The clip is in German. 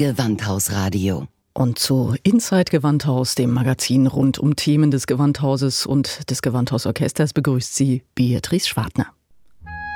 Gewandhausradio. Und zu Inside Gewandhaus, dem Magazin rund um Themen des Gewandhauses und des Gewandhausorchesters, begrüßt sie Beatrice Schwartner.